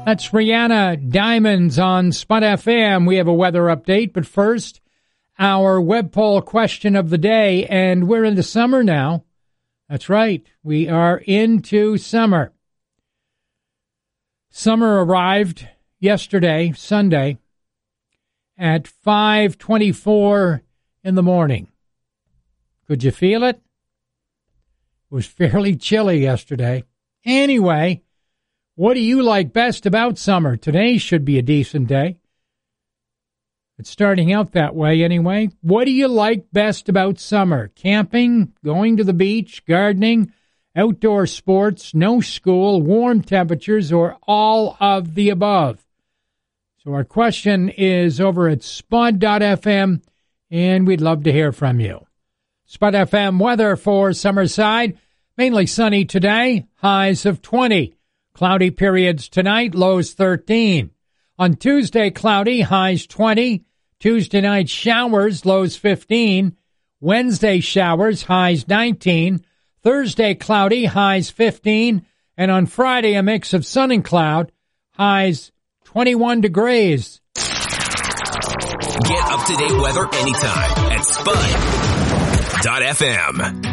That's Rihanna, Diamonds on Spot FM. We have a weather update, but first, our web poll question of the day, and we're into summer now. That's right, we are into summer. Summer arrived yesterday, Sunday, at 5:24 in the morning. Could you feel it? It was fairly chilly yesterday. Anyway, what do you like best about summer? Today should be a decent day. It's starting out that way anyway. What do you like best about summer? Camping, going to the beach, gardening, outdoor sports, no school, warm temperatures, or all of the above? So our question is over at spud.fm, and we'd love to hear from you. Spud FM weather for Summerside. Mainly sunny today, highs of 20. Cloudy periods tonight, lows 13. On Tuesday, cloudy, highs 20. Tuesday night, showers, lows 15. Wednesday, showers, highs 19. Thursday, cloudy, highs 15. And on Friday, a mix of sun and cloud, highs 21 degrees. Get up-to-date weather anytime at spud.fm.